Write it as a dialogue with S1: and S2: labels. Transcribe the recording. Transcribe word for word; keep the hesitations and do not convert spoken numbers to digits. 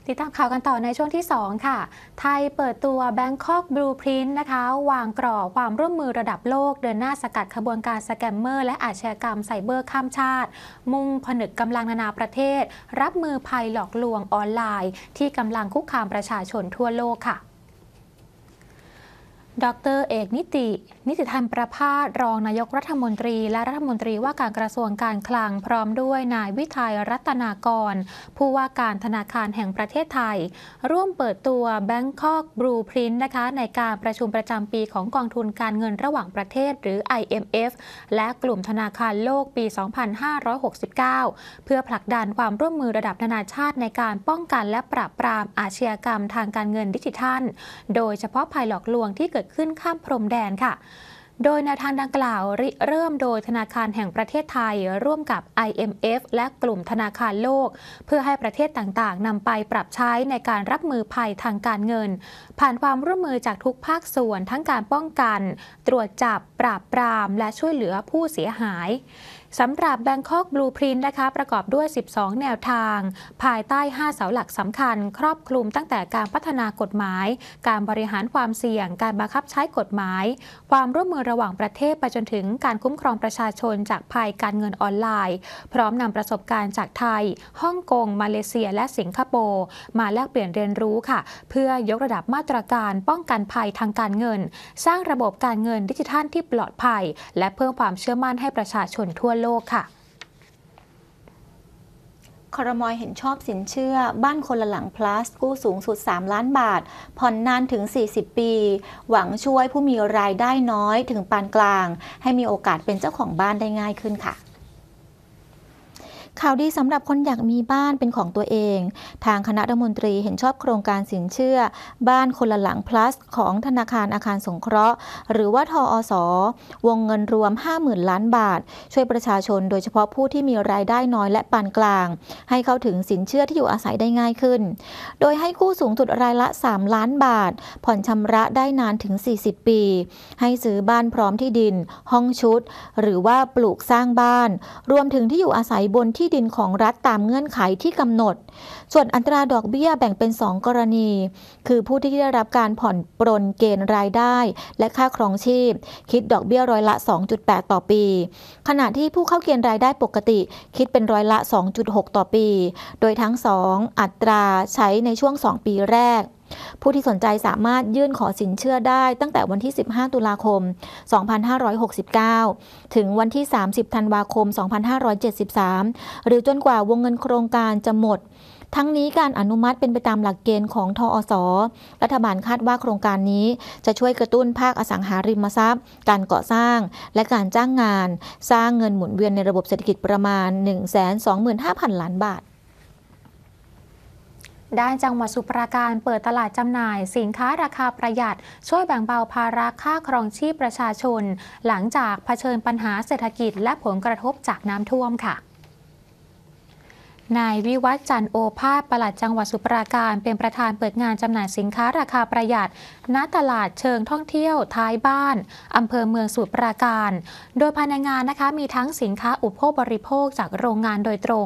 S1: ติดตามข่าวกันต่อในช่วงที่สองค่ะไทยเปิดตัว Bangkok Blueprint นะคะวางกรอบความร่วมมือระดับโลกเดินหน้าสกัดขบวนการสแกมเมอร์และอาชญากรรมไซเบอร์ข้ามชาติมุ่งผนึกกำลังนานาประเทศรับมือภัยหลอกลวงออนไลน์ที่กำลังคุกคามประชาชนทั่วโลกค่ะดร.เอกนิติ นิติธรรมประภาสรองนายกรัฐมนตรีและรัฐมนตรีว่าการกระทรวงการคลังพร้อมด้วยนายวิทัยรัตนากรผู้ว่าการธนาคารแห่งประเทศไทยร่วมเปิดตัว Bangkok Blueprint นะคะในการประชุมประจำปีของกองทุนการเงินระหว่างประเทศหรือ ไอ เอ็ม เอฟ และกลุ่มธนาคารโลกปี สองพันห้าร้อยหกสิบเก้า เพื่อผลักดันความร่วมมือระดับนานาชาติในการป้องกันและปราบปรามอาชญากรรมทางการเงินดิจิทัลโดยเฉพาะภัยหลอกลวงที่เกิดขึ้นข้ามพรมแดนค่ะโดยแนวทางดังกล่าวริเริ่มโดยธนาคารแห่งประเทศไทยร่วมกับ ไอ เอ็ม เอฟ และกลุ่มธนาคารโลกเพื่อให้ประเทศต่างๆนำไปปรับใช้ในการรับมือภัยทางการเงินผ่านความร่วมมือจากทุกภาคส่วนทั้งการป้องกันตรวจจับปราบปรามและช่วยเหลือผู้เสียหายสำหรับ Bangkok Blueprint นะคะประกอบด้วยสิบสองแนวทางภายใต้ห้าเสาหลักสำคัญครอบคลุมตั้งแต่การพัฒนากฎหมายการบริหารความเสี่ยงการบังคับใช้กฎหมายความร่วมมือระหว่างประเทศไปจนถึงการคุ้มครองประชาชนจากภัยการเงินออนไลน์พร้อมนำประสบการณ์จากไทยฮ่องกงมาเลเซียและสิงคโปร์มาแลกเปลี่ยนเรียนรู้ค่ะเพื่อยกระดับมาตรการป้องกันภัยทางการเงินสร้างระบบการเงินดิจิทัลที่ปลอดภัยและเพิ่มความเชื่อมั่นให้ประชาชนทั่วโลกค่ะ
S2: ครม.เห็นชอบสินเชื่อบ้านคนละหลัง plus กู้สูงสุดสามล้านบาทผ่อนนานถึงสี่สิบปีหวังช่วยผู้มีรายได้น้อยถึงปานกลางให้มีโอกาสเป็นเจ้าของบ้านได้ง่ายขึ้นค่ะข่าวดีสำหรับคนอยากมีบ้านเป็นของตัวเองทางคณะรัฐมนตรีเห็นชอบโครงการสินเชื่อบ้านคนละหลัง plus ของธนาคารอาคารสงเคราะห์หรือว่าทอสวงเงินรวม ห้าหมื่น ล้านบาทช่วยประชาชนโดยเฉพาะผู้ที่มีรายได้น้อยและปานกลางให้เข้าถึงสินเชื่อที่อยู่อาศัยได้ง่ายขึ้นโดยให้กู้สูงสุดรายละสามล้านบาทผ่อนชำระได้นานถึงสี่สิบปีให้ซื้อบ้านพร้อมที่ดินห้องชุดหรือว่าปลูกสร้างบ้านรวมถึงที่อยู่อาศัยบนที่ดินของรัฐตามเงื่อนไขที่กำหนดส่วนอัตราดอกเบี้ยแบ่งเป็นสองกรณีคือผู้ที่ได้รับการผ่อนปรนเกณฑ์รายได้และค่าครองชีพคิดดอกเบี้ยร้อยละ สองจุดแปด ต่อปีขณะที่ผู้เข้าเกณฑ์รายได้ปกติคิดเป็นร้อยละ สองจุดหก ต่อปีโดยทั้งสองอัตราใช้ในช่วงสองปีแรกผู้ที่สนใจสามารถยื่นขอสินเชื่อได้ตั้งแต่วันที่สิบห้าตุลาคมสองพันห้าร้อยหกสิบเก้าถึงวันที่สามสิบธันวาคมสองพันห้าร้อยเจ็ดสิบสามหรือจนกว่าวงเงินโครงการจะหมดทั้งนี้การอนุมัติเป็นไปตามหลักเกณฑ์ของทอสรัฐบาลคาดว่าโครงการนี้จะช่วยกระตุ้นภาคอสังหาริมทรัพย์การก่อสร้างและการจ้างงานสร้างเงินหมุนเวียนในระบบเศรษฐกิจประมาณ หนึ่งแสนสองหมื่นห้าพัน ล้านบาท
S1: ด้านจังหวัดสมุพรปราการเปิดตลาดจำหน่ายสินค้าราคาประหยัดช่วยแบ่งเบาภาระค่าครองชีพประชาชนหลังจากเผชิญปัญหาเศรษฐกิจและผลกระทบจากน้ำท่วมค่ะนายวิวัฒน์จันทร์โอภาสปลัดจังหวัดสมุพรปราการเป็นประธานเปิดงานจำหน่ายสินค้าราคาประหยัดณตลาดเชิงท่องเที่ยวท้ายบ้านอำเภอเมืองสมุพรปราการโดยภายในงานนะคะมีทั้งสินค้าอุปโภคบริโภคจากโรงงานโดยตรง